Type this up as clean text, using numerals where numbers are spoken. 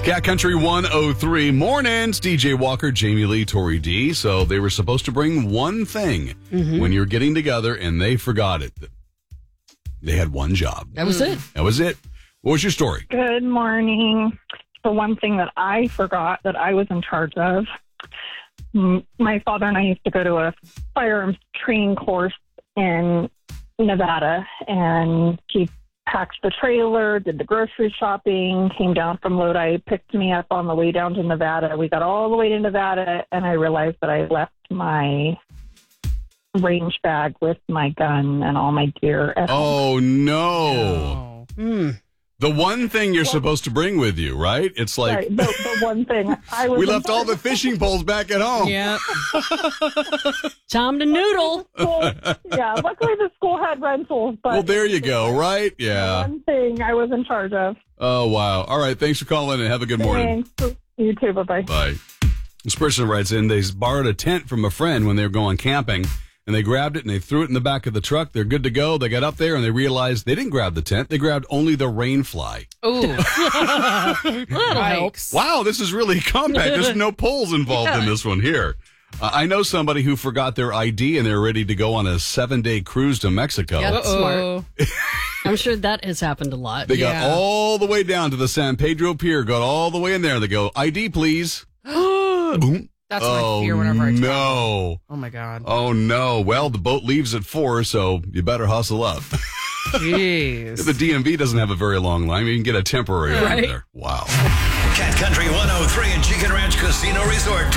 Cat Country 103 mornings. DJ Walker, Jamie Lee, Tori D. So they were supposed to bring one thing when you're getting together, and they forgot it. They had one job. That was it. That was it. What was your story? Good morning. The one thing that I forgot that I was in charge of, my father and I used to go to a firearms training course in Nevada, and he packed the trailer, did the grocery shopping, came down from Lodi, picked me up on the way down to Nevada. We got all the way to Nevada, and I realized that I left my range bag with my gun and all my gear at home. Oh, no. The one thing you're supposed to bring with you, right? It's like, Right, the one thing I was we left all the fishing poles back at home. Yeah. Time to noodle. Yeah, luckily the school had rentals. But Well, there you go, right? the Yeah. one thing I was in charge of. Oh, wow. All right. Thanks for calling and have a good morning. Thanks. You too. Bye-bye. Bye. This person writes in, they borrowed a tent from a friend when they were going camping, and they grabbed it and they threw it in the back of the truck. They're good to go. They got up there and they realized they didn't grab the tent. They grabbed only the rain fly. Ooh. That'll help. Wow, this is really compact. There's no poles involved in this one here. I know somebody who forgot their ID and they're ready to go on a 7-day cruise to Mexico. Yeah, that's smart. I'm sure that has happened a lot. They got all the way down to the San Pedro Pier, got all the way in there. They go, ID, please. Boom. That's my fear whenever I travel. No. Oh, my God. Oh, no. Well, the boat leaves at 4, so you better hustle up. Jeez. The DMV doesn't have a very long line. You can get a temporary one there. Wow. Cat Country 103 and Chicken Ranch Casino Resort.